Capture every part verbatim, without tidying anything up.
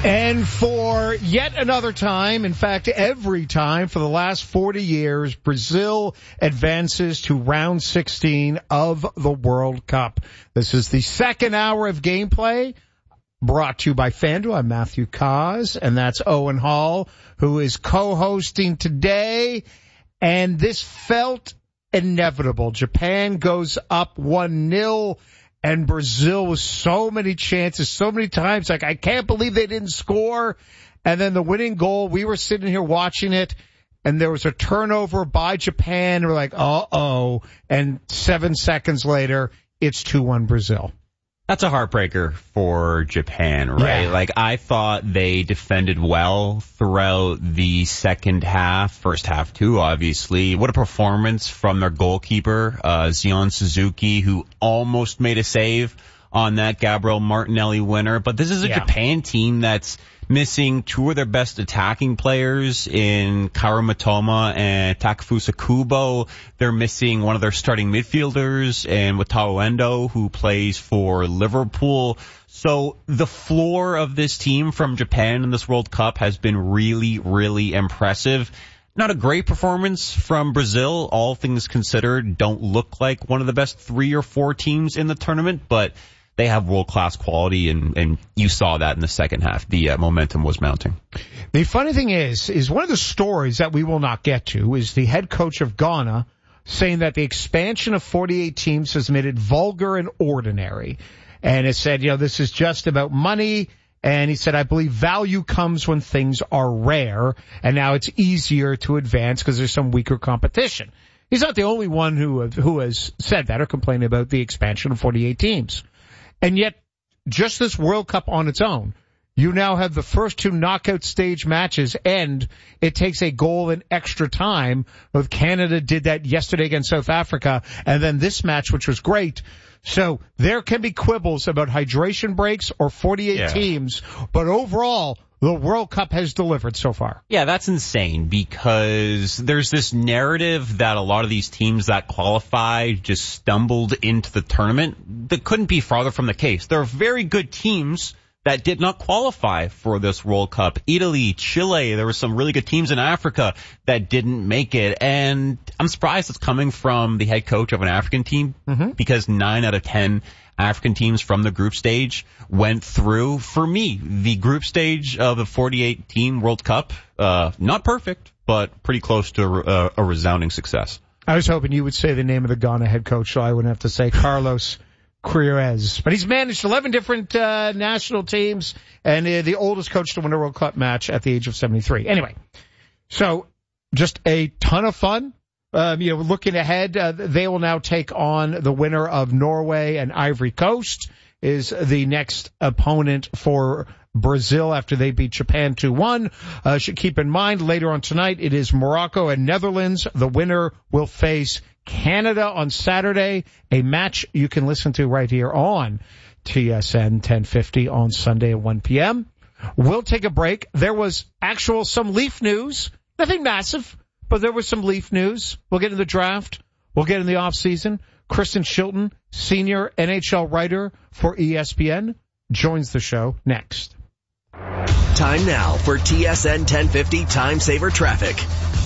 And for yet another time, in fact, every time for the last forty years, Brazil advances to round sixteen of the World Cup. This is the second hour of gameplay brought to you by FanDuel. I'm Matthew Kaz, and that's Owen Hall, who is co-hosting today. And this felt inevitable. Japan goes up one nil. And Brazil with so many chances, so many times, like, I can't believe they didn't score. And then the winning goal, we were sitting here watching it, and there was a turnover by Japan. We're like, uh-oh. And seven seconds later, it's two one Brazil. That's a heartbreaker for Japan, right? Yeah. Like, I thought they defended well throughout the second half, first half too, obviously. What a performance from their goalkeeper, uh, Zion Suzuki, who almost made a save on that Gabriel Martinelli winner. But this is a yeah. Japan team that's missing two of their best attacking players in Kaoru Mitoma and Takefusa Kubo. They're missing one of their starting midfielders and Wataru Endo, who plays for Liverpool. So the floor of this team from Japan in this World Cup has been really, really impressive. Not a great performance from Brazil. All things considered, don't look like one of the best three or four teams in the tournament, but they have world-class quality, and, and you saw that in the second half. The uh, momentum was mounting. The funny thing is, is one of the stories that we will not get to is the head coach of Ghana saying that the expansion of forty-eight teams has made it vulgar and ordinary. And it said, you know, this is just about money. And he said, I believe value comes when things are rare, and now it's easier to advance because there's some weaker competition. He's not the only one who who has said that or complained about the expansion of forty-eight teams. And yet, just this World Cup on its own, you now have the first two knockout stage matches end. It takes a goal in extra time. Both Canada did that yesterday against South Africa, and then this match, which was great. So there can be quibbles about hydration breaks or forty-eight yeah. teams, but overall, the World Cup has delivered so far. Yeah, that's insane because there's this narrative that a lot of these teams that qualify just stumbled into the tournament. That couldn't be farther from the case. There are very good teams that did not qualify for this World Cup. Italy, Chile, there were some really good teams in Africa that didn't make it. And I'm surprised it's coming from the head coach of an African team mm-hmm. because nine out of ten African teams from the group stage went through. For me, the group stage of the forty-eight team World Cup, uh, not perfect, but pretty close to a, a resounding success. I was hoping you would say the name of the Ghana head coach, so I wouldn't have to say Carlos Queiroz. But he's managed eleven different uh, national teams, and uh, the oldest coach to win a World Cup match at the age of seventy-three. Anyway, so just a ton of fun. Um, you know, looking ahead, uh, they will now take on the winner of Norway and Ivory Coast is the next opponent for Brazil after they beat Japan two one. Uh, should keep in mind later on tonight, it is Morocco and Netherlands. The winner will face Canada on Saturday, a match you can listen to right here on T S N ten fifty on Sunday at one p.m. We'll take a break. There was actual some Leaf news, nothing massive. But there was some Leaf news. We'll get into the draft. We'll get in the offseason. Kristen Shilton, senior N H L writer for E S P N, joins the show next. Time now for T S N ten fifty Time Saver Traffic.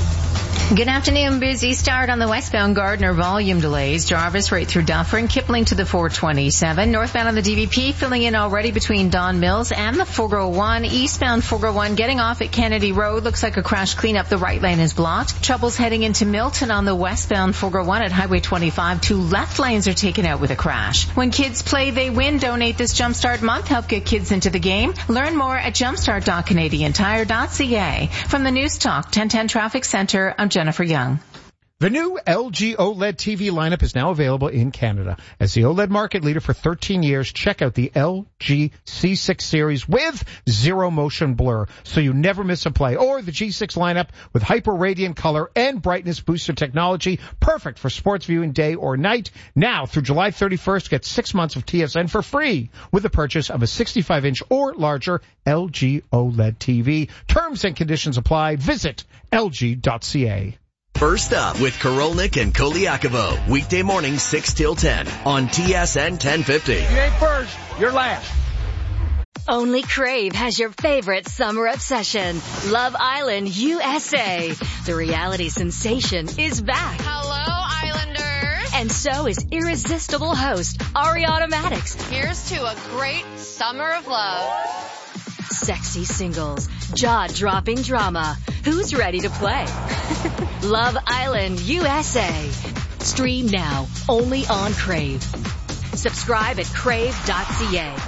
Good afternoon. Busy start on the westbound Gardner, volume delays. Jarvis right through Dufferin, Kipling to the four twenty-seven. Northbound on the D V P filling in already between Don Mills and the four oh one. Eastbound four oh one getting off at Kennedy Road. Looks like a crash cleanup. The right lane is blocked. Troubles heading into Milton on the westbound four oh one at Highway twenty-five. Two left lanes are taken out with a crash. When kids play, they win. Donate this Jumpstart month. Help get kids into the game. Learn more at jumpstart dot canadian tire dot c a. From the News Talk ten ten Traffic Center, I'm Jennifer Young. The new L G OLED T V lineup is now available in Canada. As the OLED market leader for thirteen years, check out the L G C six series with zero motion blur, so you never miss a play. Or the G six lineup with hyper radiant color and brightness booster technology, perfect for sports viewing day or night. Now through July thirty-first, get six months of T S N for free with the purchase of a sixty-five inch or larger L G OLED T V. Terms and conditions apply. Visit L G dot c a. First up with Korolnik and Koliakovo, weekday morning six till ten on T S N ten fifty. You ain't first, you're last. Only Crave has your favorite summer obsession, Love Island U S A. The reality sensation is back. Hello, Islanders. And so is irresistible host Ariana Madix. Here's to a great summer of love. Sexy singles, jaw-dropping drama. Who's ready to play? Love Island U S A. Stream now, only on Crave. Subscribe at crave dot c a.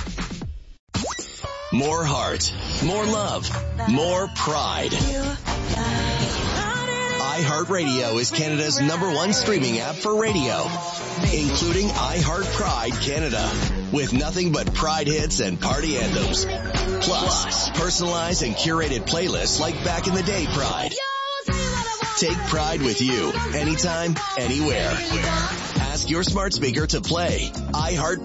More heart, more love, more pride. iHeartRadio is Canada's number one streaming app for radio, including iHeart Pride Canada, with nothing but Pride hits and party anthems. Plus, personalized and curated playlists like Back in the Day Pride. Take Pride with you, anytime, anywhere. Ask your smart speaker to play iHeart